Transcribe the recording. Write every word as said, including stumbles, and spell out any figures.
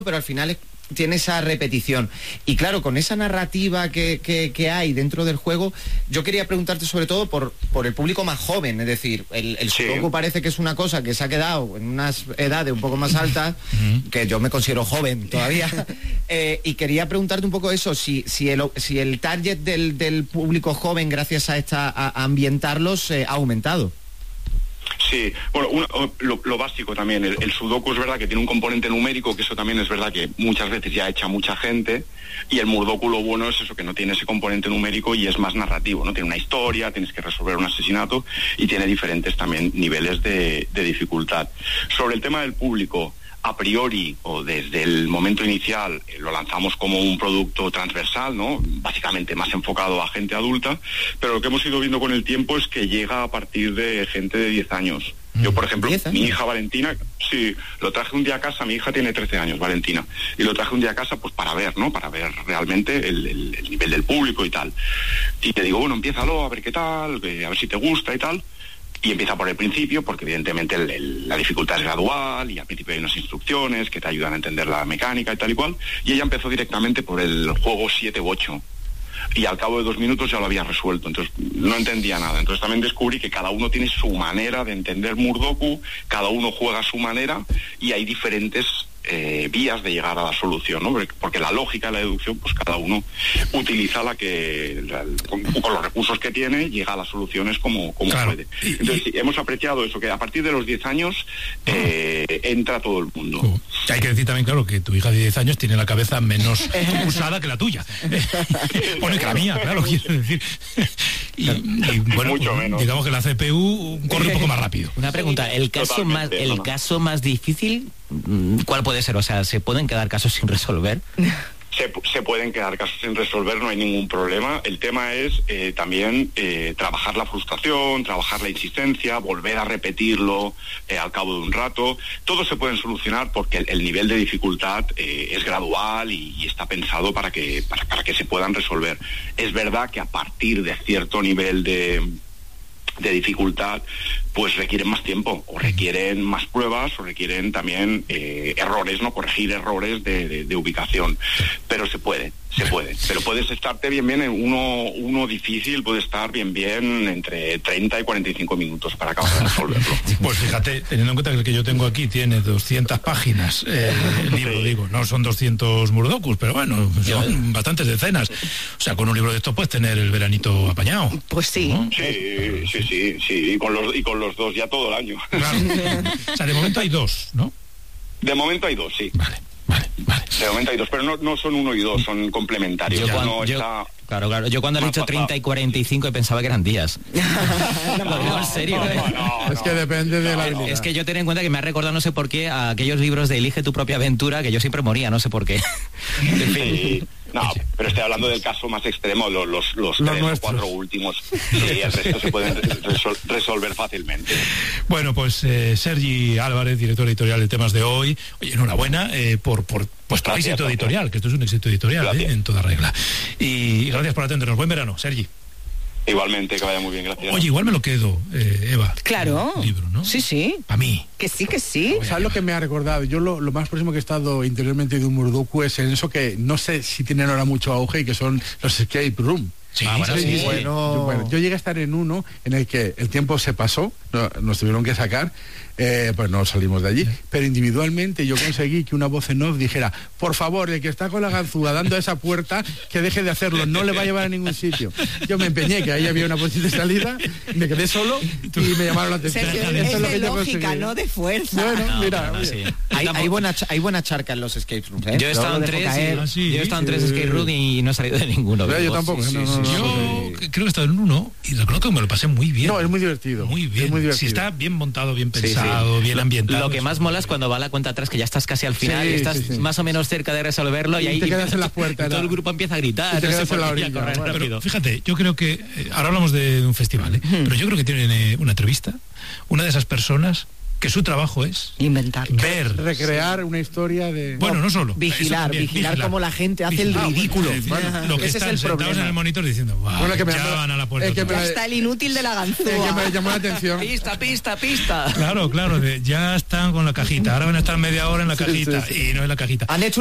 pero al final es, tiene esa repetición. Y claro, con esa narrativa que, que, que hay dentro del juego, yo quería preguntarte sobre todo por, por el público más joven, es decir, el, el sí. Sudoku parece que es una cosa que se ha quedado en unas edades un poco más altas, uh-huh. que yo me considero joven todavía, eh, y quería preguntarte un poco eso, si, si, el, si el target del, del público joven, gracias a esta a, a ambientarlos, eh, ha aumentado. Sí, bueno, uno, lo, lo básico también, el, el Sudoku es verdad que tiene un componente numérico, que eso también es verdad que muchas veces ya echa mucha gente, y el Murdoku lo bueno es eso, que no tiene ese componente numérico y es más narrativo, ¿no? Tiene una historia, tienes que resolver un asesinato y tiene diferentes también niveles de, de dificultad. Sobre el tema del público, a priori o desde el momento inicial eh, lo lanzamos como un producto transversal, ¿no? Básicamente más enfocado a gente adulta, pero lo que hemos ido viendo con el tiempo es que llega a partir de gente de diez años. Yo, por ejemplo, mi hija Valentina, sí, lo traje un día a casa, mi hija tiene trece años, Valentina, y lo traje un día a casa pues para ver, ¿no? Para ver realmente el, el, el nivel del público y tal. Y te digo, bueno, empiézalo, a ver qué tal, a ver si te gusta y tal. Y empieza por el principio, porque evidentemente el, el, la dificultad es gradual y al principio hay unas instrucciones que te ayudan a entender la mecánica y tal y cual. Y ella empezó directamente por el juego siete u ocho. Y al cabo de dos minutos ya lo había resuelto, entonces no entendía nada. Entonces también descubrí que cada uno tiene su manera de entender Murdoku, cada uno juega a su manera y hay diferentes eh, vías de llegar a la solución, ¿no? Porque la lógica de la deducción, pues cada uno utiliza la que, la, con, con los recursos que tiene, llega a las soluciones como, como claro. puede. Entonces sí, hemos apreciado eso, que a partir de los diez años eh, entra todo el mundo. Uh, hay que decir también, claro, que tu hija de diez años tiene la cabeza menos usada que la tuya. Bueno, que la mía, claro, quiero decir. Y, y bueno, mucho menos. Digamos que la C P U corre un poco más rápido. Una pregunta, el caso más el no, no. caso más difícil, ¿cuál puede ser? O sea, ¿se pueden quedar casos sin resolver? Se, se pueden quedar casos sin resolver, no hay ningún problema. El tema es eh, también eh, trabajar la frustración, trabajar la insistencia, volver a repetirlo eh, al cabo de un rato. Todo se pueden solucionar porque el, el nivel de dificultad eh, es gradual y, y está pensado para que, para, para que se puedan resolver. Es verdad que a partir de cierto nivel de... de dificultad, pues requieren más tiempo, o requieren más pruebas, o requieren también eh, errores, ¿no? Corregir errores de, de, de ubicación. Pero se puede, se puede. Pero puedes estarte bien, bien en uno, uno difícil, puede estar bien, bien entre treinta y cuarenta y cinco minutos para acabar de resolverlo. Pues fíjate, teniendo en cuenta que el que yo tengo aquí tiene doscientas páginas, eh, el libro, sí. digo, no son doscientos Murdokus, pero bueno, son bastantes decenas. O sea, con un libro de estos puedes tener el veranito apañado. Pues sí. ¿No? Sí, sí, sí, sí, y con los, y con los dos ya todo el año. Claro. O sea, de momento hay dos, ¿no? De momento hay dos, sí. Vale, vale, vale. De momento hay dos, pero no, no son uno y dos, son complementarios. Yo cuando, no yo, está... Claro, claro. Yo cuando he dicho treinta y cuarenta y cinco pensaba que eran días. no, no, no, en serio. No, ¿eh? no, no, es que depende no, de la habilidad. Es que yo ten en cuenta que me ha recordado, no sé por qué, a aquellos libros de Elige tu propia aventura, que yo siempre moría, no sé por qué. En fin. Sí. No, pero estoy hablando del caso más extremo, los, los, los tres nuestros. o cuatro últimos. Sí, el resto se pueden resol- resolver fácilmente. Bueno, pues eh, Sergi Álvarez, director editorial de Temas de Hoy. Oye, enhorabuena eh, por, por vuestro gracias, éxito gracias. editorial, que esto es un éxito editorial eh, en toda regla. Y gracias por atendernos. Buen verano, Sergi. Igualmente, que vaya muy bien, gracias. Oye, igual me lo quedo, eh, Eva. Claro. El libro, ¿no? Sí, sí. A mí. Que sí, que sí. ¿Sabes lo que me ha recordado? Yo lo, lo más próximo que he estado interiormente de un Murdoku es en eso que no sé si tienen ahora mucho auge y que son los escape room. Sí, ah, bueno, sí, sí, sí. Bueno, yo, bueno, yo llegué a estar en uno en el que el tiempo se pasó, no, nos tuvieron que sacar, eh, pues no salimos de allí, pero individualmente yo conseguí que una voz en off dijera, por favor, el que está con la ganzúa dando a esa puerta, que deje de hacerlo, no le va a llevar a ningún sitio. Yo me empeñé, que ahí había una posible salida, me quedé solo y me llamaron la atención. Sergio, Esto es, es lo de que yo lógica, conseguí. no de fuerza. Bueno, no, mira, no, no, sí. Hay, hay, buena, hay buena charca en los escape rooms, ¿eh? Yo he estado en tres, Ah, sí, yo he estado en tres sí. escape rooms y no he salido de ninguno. Pero yo tampoco. Sí, no, sí, no, sí, no, Yo no, creo que he estado en uno y reconozco que me lo pasé muy bien. No, es muy divertido. Muy bien. Es muy divertido. Si está bien montado, bien Sí, pensado, sí. bien Lo, ambientado. lo que más mola es cuando va la cuenta atrás, que ya estás casi al final Sí, y estás sí, sí. más o menos cerca de resolverlo y, Y ahí te quedas en la puerta, y todo ¿no? el grupo empieza a gritar, Y te no sé quedas por en la qué, y a orilla, correr bueno. rápido. Pero fíjate, yo creo que eh, ahora hablamos de un festival, ¿eh? pero yo creo que tienen eh, una entrevista, una de esas personas que su trabajo es inventar, ver, recrear una historia de... Bueno, no solo. Vigilar, también, vigilar, vigilar cómo la gente hace el ridículo. Bueno, lo que ese están es el sentados problema. en el monitor diciendo, wow, Bueno, que me ya llamó- van a la puerta. es que otra me- vez. está el inútil de la ganzúa. Es que me llamó la atención. Pista, pista, pista. Claro, claro, de, ya están con la cajita, ahora van a estar media hora en la Sí, cajita sí, sí. y no es la cajita. Han hecho